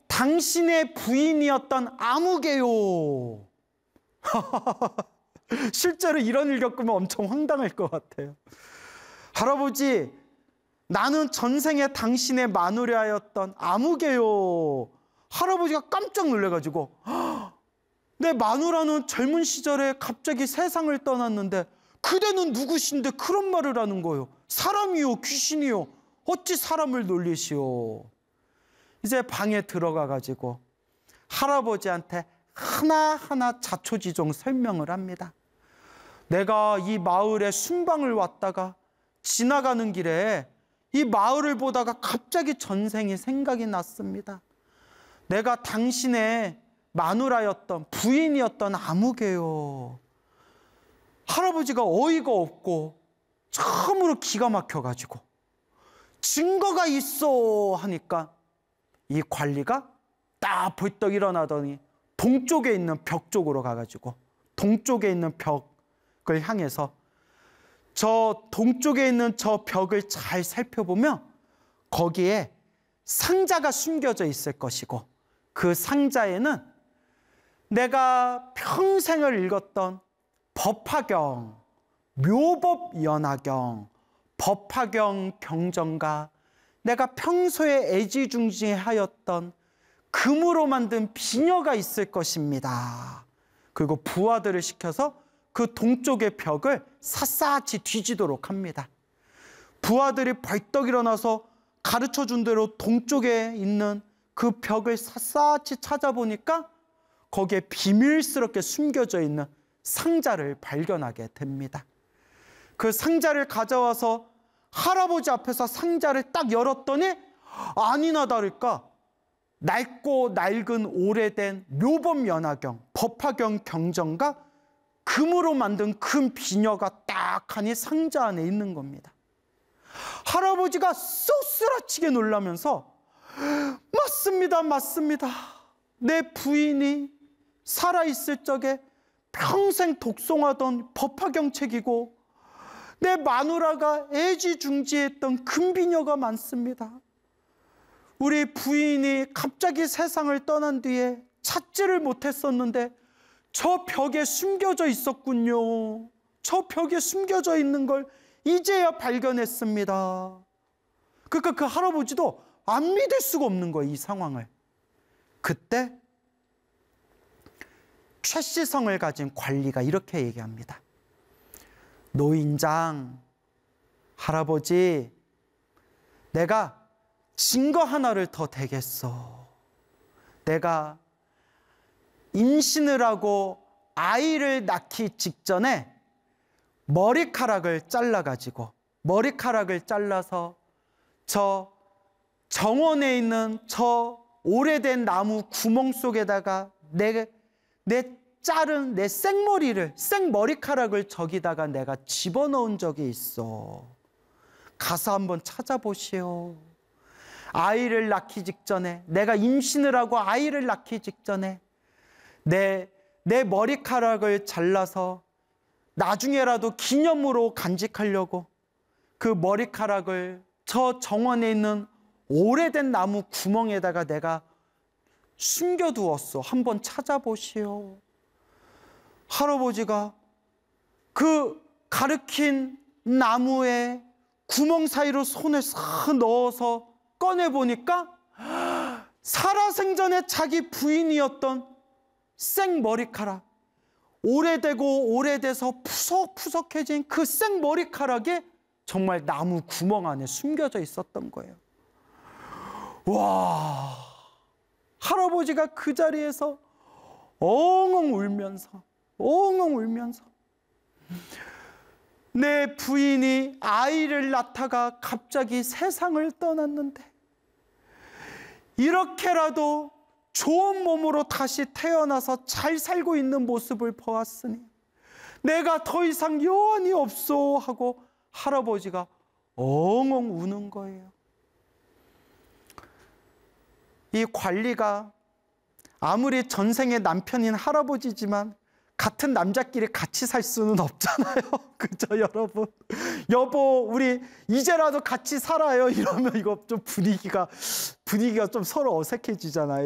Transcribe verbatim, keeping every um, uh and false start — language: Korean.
당신의 부인이었던 아무개요. 실제로 이런 일 겪으면 엄청 황당할 것 같아요. 할아버지, 나는 전생에 당신의 마누라였던 아무개요. 할아버지가 깜짝 놀래가지고, 내 마누라는 젊은 시절에 갑자기 세상을 떠났는데 그대는 누구신데 그런 말을 하는 거예요. 사람이요, 귀신이요. 어찌 사람을 놀리시오. 이제 방에 들어가가지고 할아버지한테 하나하나 자초지종 설명을 합니다. 내가 이 마을에 순방을 왔다가 지나가는 길에 이 마을을 보다가 갑자기 전생이 생각이 났습니다. 내가 당신의 마누라였던, 부인이었던 아무개요. 할아버지가 어이가 없고 처음으로 기가 막혀가지고 증거가 있어 하니까 이 관리가 딱 벌떡 일어나더니 동쪽에 있는 벽 쪽으로 가가지고 동쪽에 있는 벽을 향해서 저 동쪽에 있는 저 벽을 잘 살펴보면 거기에 상자가 숨겨져 있을 것이고 그 상자에는 내가 평생을 읽었던 법화경, 묘법연화경, 법화경 경전과 내가 평소에 애지중지하였던 금으로 만든 비녀가 있을 것입니다. 그리고 부하들을 시켜서 그 동쪽의 벽을 샅샅이 뒤지도록 합니다. 부하들이 벌떡 일어나서 가르쳐준 대로 동쪽에 있는 그 벽을 샅샅이 찾아보니까 거기에 비밀스럽게 숨겨져 있는 상자를 발견하게 됩니다. 그 상자를 가져와서 할아버지 앞에서 상자를 딱 열었더니 아니나 다를까 낡고 낡은 오래된 묘법연화경, 법화경 경전과 금으로 만든 큰 비녀가 딱하니 상자 안에 있는 겁니다. 할아버지가 쏘스라치게 놀라면서 맞습니다, 맞습니다. 내 부인이 살아있을 적에 평생 독송하던 법화경 책이고 내 마누라가 애지중지했던 금비녀가 많습니다. 우리 부인이 갑자기 세상을 떠난 뒤에 찾지를 못했었는데 저 벽에 숨겨져 있었군요. 저 벽에 숨겨져 있는 걸 이제야 발견했습니다. 그러니까 그 할아버지도 안 믿을 수가 없는 거예요, 이 상황을. 그때 최씨성을 가진 관리가 이렇게 얘기합니다. 노인장, 할아버지, 내가 증거 하나를 더 대겠어. 내가 임신을 하고 아이를 낳기 직전에 머리카락을 잘라가지고 머리카락을 잘라서 저 정원에 있는 저 오래된 나무 구멍 속에다가 내, 내 자른 내 생머리를, 생머리카락을 저기다가 내가 집어넣은 적이 있어. 가서 한번 찾아보시오. 아이를 낳기 직전에, 내가 임신을 하고 아이를 낳기 직전에 내, 내 머리카락을 잘라서 나중에라도 기념으로 간직하려고 그 머리카락을 저 정원에 있는 오래된 나무 구멍에다가 내가 숨겨두었어. 한번 찾아보시오. 할아버지가 그 가르친 나무에 구멍 사이로 손을 싹 넣어서 꺼내보니까 살아생전에 자기 부인이었던 생머리카락, 오래되고 오래돼서 푸석푸석해진 그 생머리카락이 정말 나무 구멍 안에 숨겨져 있었던 거예요. 와, 할아버지가 그 자리에서 엉엉 울면서 엉엉 울면서 내 부인이 아이를 낳다가 갑자기 세상을 떠났는데 이렇게라도 좋은 몸으로 다시 태어나서 잘 살고 있는 모습을 보았으니 내가 더 이상 여한이 없소 하고 할아버지가 엉엉 우는 거예요. 이 관리가 아무리 전생의 남편인 할아버지지만 같은 남자끼리 같이 살 수는 없잖아요. 그죠, 여러분? 여보, 우리 이제라도 같이 살아요. 이러면 이거 좀 분위기가, 분위기가 좀 서로 어색해지잖아요.